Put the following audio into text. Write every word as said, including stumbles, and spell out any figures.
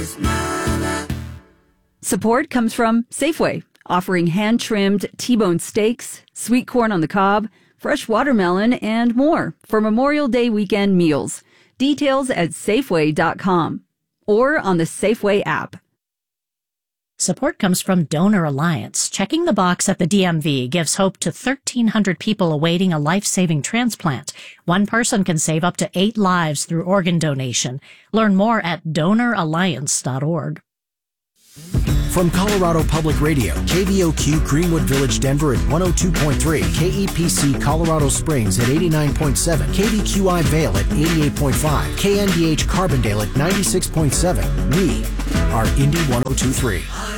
Support comes from Safeway, offering hand-trimmed T-bone steaks, sweet corn on the cob, fresh watermelon, and more for Memorial Day weekend meals. Details at Safeway dot com or on the Safeway app. Support comes from Donor Alliance. Checking the box at the D M V gives hope to thirteen hundred people awaiting a life-saving transplant. One person can save up to eight lives through organ donation. Learn more at donor alliance dot org. From Colorado Public Radio, K V O Q Greenwood Village, Denver at one oh two point three, K E P C Colorado Springs at eighty-nine point seven, K V Q I Vail at eighty-eight point five, K N D H Carbondale at ninety-six point seven. We are Indy one oh two point three.